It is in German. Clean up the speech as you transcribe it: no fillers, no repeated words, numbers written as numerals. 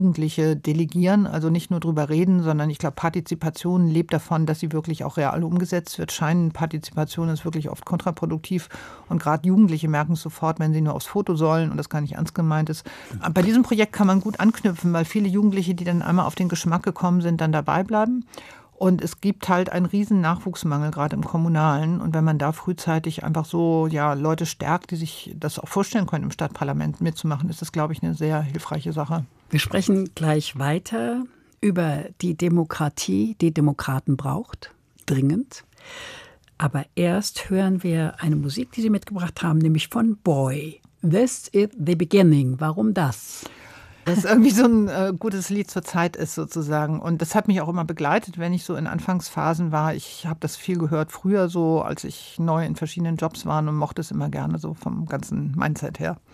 Jugendliche delegieren, also nicht nur drüber reden, sondern ich glaube, Partizipation lebt davon, dass sie wirklich auch real umgesetzt wird. Scheinpartizipation ist wirklich oft kontraproduktiv und gerade Jugendliche merken es sofort, wenn sie nur aufs Foto sollen und das gar nicht ernst gemeint ist. Bei diesem Projekt kann man gut anknüpfen, weil viele Jugendliche, die dann einmal auf den Geschmack gekommen sind, dann dabei bleiben. Und es gibt halt einen riesen Nachwuchsmangel, gerade im Kommunalen. Und wenn man da frühzeitig einfach so Leute stärkt, die sich das auch vorstellen können, im Stadtparlament mitzumachen, ist das, glaube ich, eine sehr hilfreiche Sache. Wir sprechen gleich weiter über die Demokratie, die Demokraten braucht, dringend. Aber erst hören wir eine Musik, die Sie mitgebracht haben, nämlich von Boy. This is the beginning. Warum das? Das ist irgendwie so ein gutes Lied zur Zeit ist sozusagen. Und das hat mich auch immer begleitet, wenn ich so in Anfangsphasen war. Ich habe das viel gehört früher so, als ich neu in verschiedenen Jobs war und mochte es immer gerne so vom ganzen Mindset her.